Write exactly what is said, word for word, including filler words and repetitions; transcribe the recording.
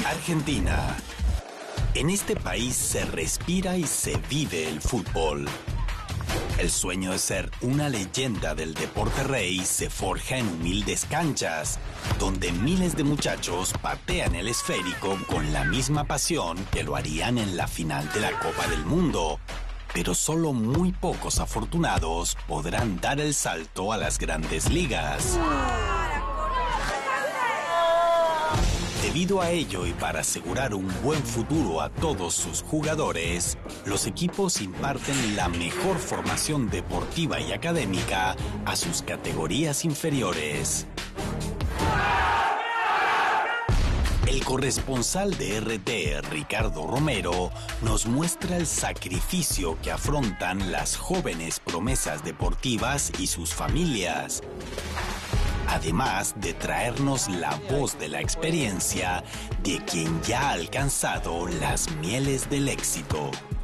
Argentina. En este país se respira y se vive el fútbol. El sueño de ser una leyenda del deporte rey se forja en humildes canchas, donde miles de muchachos patean el esférico con la misma pasión que lo harían en la final de la Copa del Mundo. Pero solo muy pocos afortunados podrán dar el salto a las grandes ligas. Debido a ello y para asegurar un buen futuro a todos sus jugadores, los equipos imparten la mejor formación deportiva y académica a sus categorías inferiores. El corresponsal de R T, Ricardo Romero, nos muestra el sacrificio que afrontan las jóvenes promesas deportivas y sus familias, además de traernos la voz de la experiencia de quien ya ha alcanzado las mieles del éxito.